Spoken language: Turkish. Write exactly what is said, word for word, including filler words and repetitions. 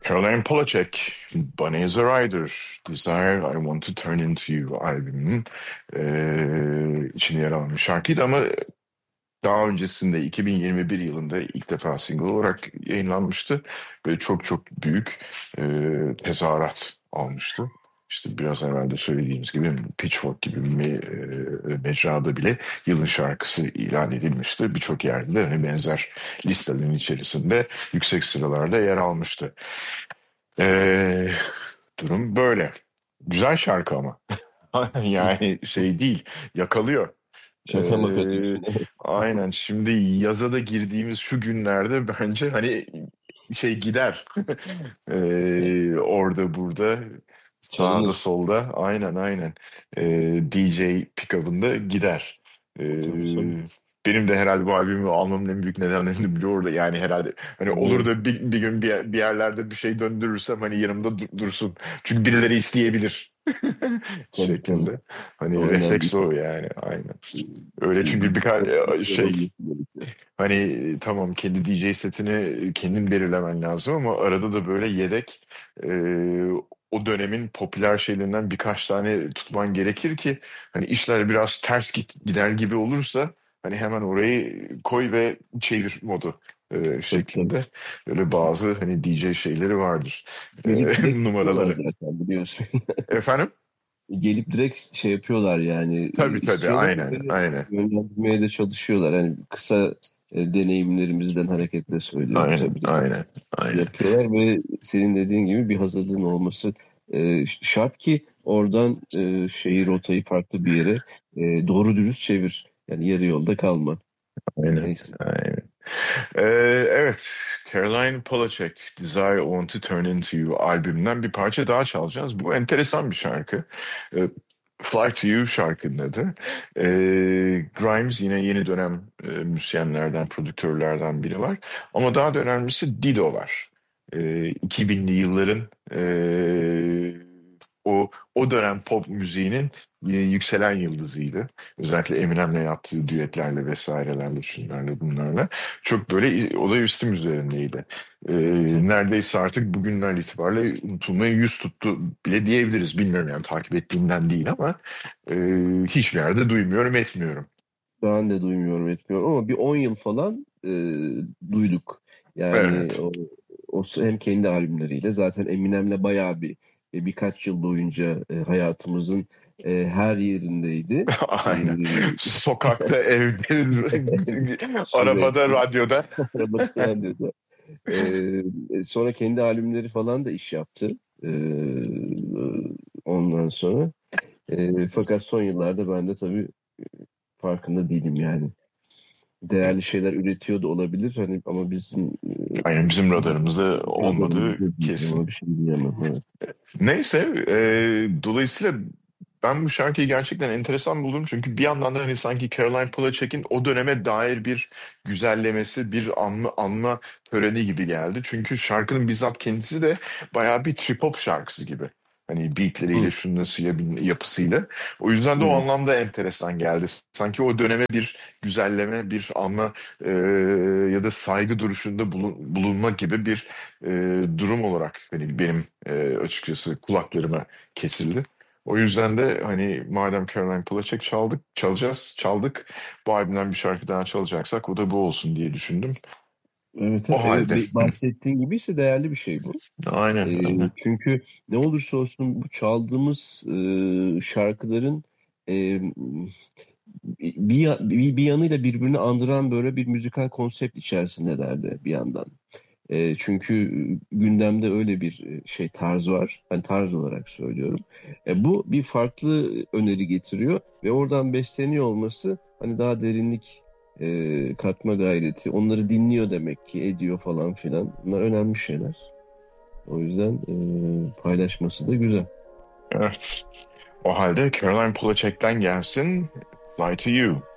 Caroline Polachek, Bunny is a Rider, Desire I Want to Turn Into You albümünün eee içine yer alan bir şarkıydı ama daha öncesinde iki bin yirmi bir yılında ilk defa single olarak yayınlanmıştı ve çok çok büyük eee tezahürat almıştı. İşte biraz evvel de söylediğimiz gibi Pitchfork gibi bir e, mecrada bile yılın şarkısı ilan edilmişti. Birçok yerde de hani benzer listelerin içerisinde yüksek sıralarda yer almıştı. Ee, Durum böyle. Güzel şarkı ama. Yani şey değil, yakalıyor. Şaka maka Ee, diyorsun. aynen. Şimdi yaza da girdiğimiz şu günlerde bence hani şey gider. Ee, orada burada sağda Çalınır. solda aynen aynen. Ee, D J pick-up'ında gider. Ee, Tabii tabii. Benim de herhalde bu albümü almamın en büyük nedenlerinden biri orada. Yani herhalde hani olur Evet. da bir, bir gün bir, yer- bir yerlerde bir şey döndürürsem hani yanımda dur- dursun. Çünkü birileri isteyebilir Tabii tabii. şeklinde. Hani O önemli. refleks o yani aynen. Öyle Bir, çünkü bir birkaç kontrol şey olması gerekiyor. hani tamam kendi D J setini kendin belirlemen lazım ama arada da böyle yedek e, o dönemin popüler şeylerinden birkaç tane tutman gerekir ki hani işler biraz ters git, gider gibi olursa hani hemen orayı koy ve çevir modu e, Tabii tabii. şeklinde. Öyle bazı hani D J şeyleri vardır. E, Gelip direkt yapıyorlar numaraları. zaten biliyorsun. Efendim? Gelip direkt şey yapıyorlar yani e, Tabii tabii istiyorlar aynen ve aynen yönlendirmeye de çalışıyorlar. Yani kısa e, deneyimlerimizden hareketle söylüyorum aynen tabii. aynen aynen. Yapıyorlar ve senin dediğin gibi bir hazırlığın olması e, şart ki oradan e, şeyi rotayı farklı bir yere e, doğru dürüst çevir. Yani yarı yolda kalma. Aynen. Neyse. Aynen. Ee, evet. Caroline Polachek, Desire I Want to Turn Into You albümünden bir parça daha çalacağız. Bu enteresan bir şarkı. Ee, Fly to You şarkının adı. Ee, Grimes yine yeni dönem e, müzisyenlerden, prodüktörlerden biri var. Ama daha da önemlisi Dido var. Ee, iki binli yılların e, o o dönem pop müziğinin e, yükselen yıldızıydı. Özellikle Eminem'le yaptığı düetlerle vesairelerle şunlarla bunlarla. Çok böyle olağüstü üzerindeydi. Ee, Neredeyse artık bugünden itibariyle unutulmaya yüz tuttu bile diyebiliriz. Bilmiyorum yani takip ettiğimden değil ama e, hiçbir yerde duymuyorum etmiyorum. Ben de duymuyorum etmiyorum ama bir on yıl falan e, duyduk. Yani Evet. o, o hem kendi albümleriyle zaten Eminem'le bayağı bir e, birkaç yıl boyunca e, hayatımızın e, her yerindeydi. E, Aynen. Sokakta, evde, arabada, sürekli radyoda. arabada radyoda. E, sonra kendi albümleri falan da iş yaptı. E, ondan sonra. E, fakat son yıllarda ben de tabii farkında değilim yani. Değerli şeyler üretiyor da olabilir hani ama bizim e, Aynen bizim radarımızda olmadığı radarımızda değil kesin. ama bir şey diyemem. Evet. Neyse, e, dolayısıyla ben bu şarkıyı gerçekten enteresan buldum. Çünkü bir yandan da hani sanki Caroline Polachek'in o döneme dair bir güzellemesi, bir anma, anma töreni gibi geldi. Çünkü şarkının bizzat kendisi de bayağı bir trip hop şarkısı gibi. Hani beatleriyle, Hı, şunlasıyla, yapısıyla. O yüzden de o evet. anlamda enteresan geldi. Sanki o döneme bir güzelleme, bir anma e, ya da saygı duruşunda bulun, bulunma gibi bir e, durum olarak hani benim e, açıkçası kulaklarıma kesildi. O yüzden de hani madem Caroline Polachek çaldık, çalacağız, çaldık. Bu albümden bir şarkı daha çalacaksak o da bu olsun diye düşündüm. Evet, O evet, halde. be- bahsettiğin gibi ise değerli bir şey bu. Aynen, E, aynen. çünkü ne olursa olsun bu çaldığımız e, şarkıların e, bir, bir, bir yanıyla birbirini andıran böyle bir müzikal konsept içerisindelerdi bir yandan. E, çünkü gündemde öyle bir e, şey tarz var. Ben tarz olarak söylüyorum. E, bu bir farklı öneri getiriyor ve oradan besleniyor olması hani daha derinlik e, katma gayreti. Onları dinliyor demek ki ediyor falan filan. Bunlar önemli şeyler. O yüzden e, paylaşması da güzel. Evet. O halde Caroline Polachek'ten gelsin Fly to You.